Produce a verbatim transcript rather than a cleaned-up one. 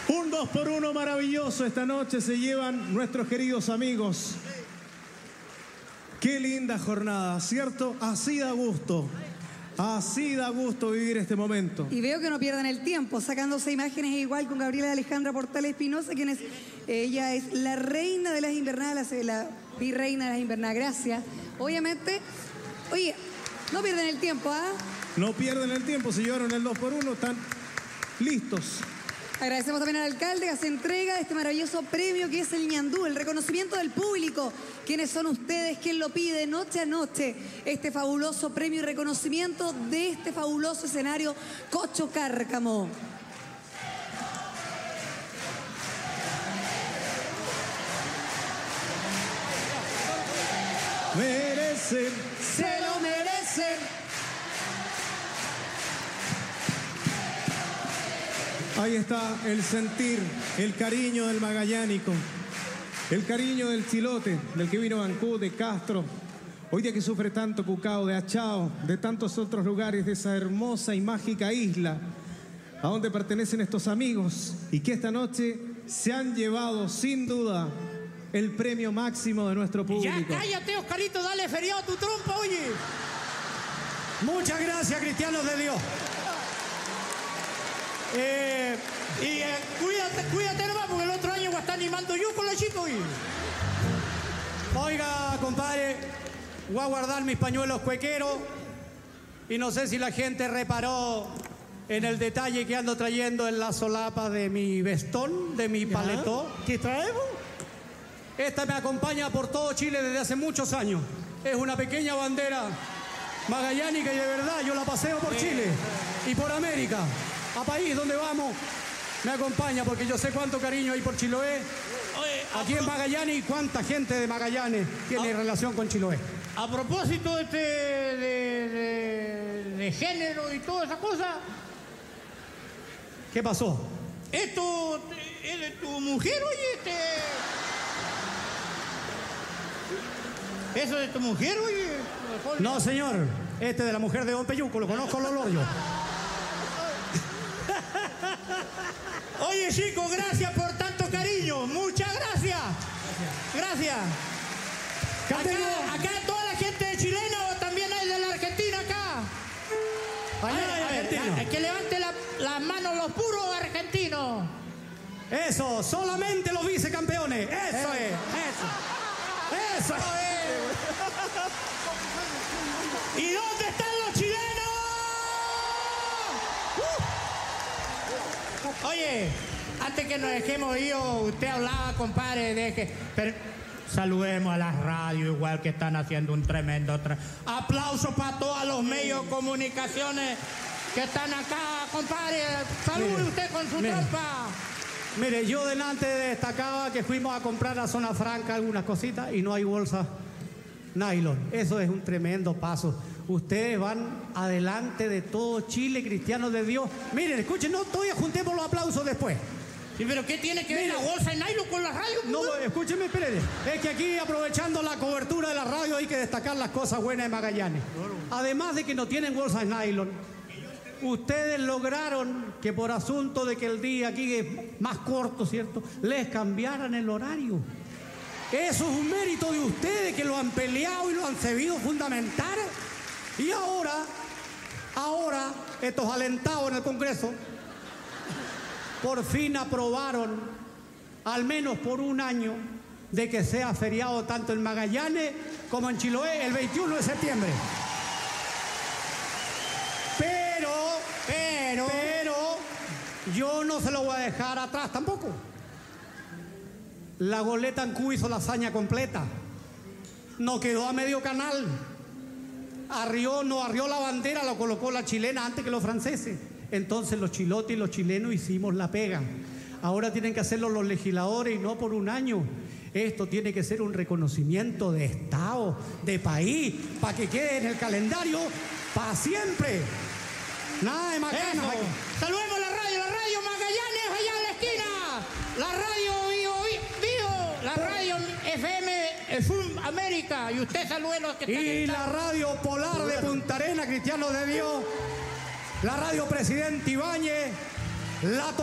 Un dos por uno maravilloso esta noche se llevan nuestros queridos amigos. Qué linda jornada, ¿cierto? Así da gusto. Así da gusto vivir este momento. Y veo que no pierden el tiempo, sacándose imágenes igual con Gabriela Alejandra Portales Espinosa, quien es, ella es la reina de las invernadas, la virreina de las invernadas. Gracias. Obviamente, oye, no pierden el tiempo, ¿ah? ¿eh? No pierden el tiempo, se llevaron el dos por uno, están listos. Agradecemos también al alcalde que se entrega de este maravilloso premio que es el Ñandú, el reconocimiento del público. ¿Quiénes son ustedes? ¿Quién lo pide noche a noche? Este fabuloso premio y reconocimiento de este fabuloso escenario Cocho Cárcamo. Merecen, se lo merecen. Ahí está el sentir, el cariño del magallánico, el cariño del chilote, del que vino Bancú, de Castro, hoy día que sufre tanto Cucao, de Achao, de tantos otros lugares de esa hermosa y mágica isla, a donde pertenecen estos amigos y que esta noche se han llevado sin duda el premio máximo de nuestro público. Ya cállate, Oscarito, dale feriado a tu trompa, oye. Muchas gracias, cristianos de Dios. Eh, y eh, cuídate, cuídate nomás, porque el otro año voy a estar animando yo con los chicos. Y... Oiga, compadre, voy a guardar mis pañuelos cuequeros. Y no sé si la gente reparó en el detalle que ando trayendo en la solapa de mi vestón, de mi paletó. ¿Qué traemos? Esta me acompaña por todo Chile desde hace muchos años. Es una pequeña bandera magallánica y de verdad yo la paseo por Chile y por América. A país donde vamos, me acompaña porque yo sé cuánto cariño hay por Chiloé. Oye, aquí en Magallanes y cuánta gente de Magallanes tiene a, relación con Chiloé. A propósito de, este, de, de, de género y toda esa cosa. ¿Qué pasó? Esto es de tu mujer, oye, este... ¿Eso es de tu mujer, oye? No, señor, este de la mujer de Don Peyuco, lo conozco los olor yo. Oye, chicos, gracias por tanto cariño. Muchas gracias. Gracias. Acá, acá toda la gente de chileno, también hay de la Argentina acá. Allá hay argentinos. Ver, que levante las la manos los puros argentinos. Eso, solamente los vicecampeones. Eso eh, es. Eso. Eso es. ¿Y dónde están los chilenos? Oye, antes que nos dejemos ir, usted hablaba, compadre, de que... Pero, saludemos a las radios, igual que están haciendo un tremendo... Tra... Aplausos para todos los medios de comunicaciones que están acá, compadre. Salude mire, usted con su mire, trompa. Mire, yo delante destacaba que fuimos a comprar a Zona Franca algunas cositas y no hay bolsa nylon. Eso es un tremendo paso. Ustedes van adelante de todo Chile, cristianos de Dios. Miren, escuchen, no todavía juntemos los aplausos después. Sí, pero ¿qué tiene que ver la bolsa de nylon con la radio? No, escúchenme, espérenme. Es que aquí, aprovechando la cobertura de la radio, hay que destacar las cosas buenas de Magallanes. Además de que no tienen bolsas de nylon, ustedes lograron que por asunto de que el día aquí es más corto, ¿cierto?, les cambiaran el horario. Eso es un mérito de ustedes que lo han peleado y lo han sabido fundamentar. Y ahora, ahora, estos alentados en el Congreso, por fin aprobaron, al menos por un año, de que sea feriado tanto en Magallanes como en Chiloé el veintiuno de septiembre. Pero, pero, pero, yo no se lo voy a dejar atrás tampoco. La goleta en Q hizo la hazaña completa. No quedó a medio canal. Arrió, no arrió la bandera, la colocó la chilena antes que los franceses. Entonces los chilotes y los chilenos hicimos la pega. Ahora tienen que hacerlo los legisladores y no por un año. Esto tiene que ser un reconocimiento de Estado, de país, para que quede en el calendario para siempre. Nada de macanas. Saludemos la radio, la radio Magallanes allá en la esquina. La radio Bio, Bio, la radio F M F U M América. Y usted salude los que están Y en la radio Polar de Punta Arenas, cristianos de Dios. La radio Presidente Ibáñez. La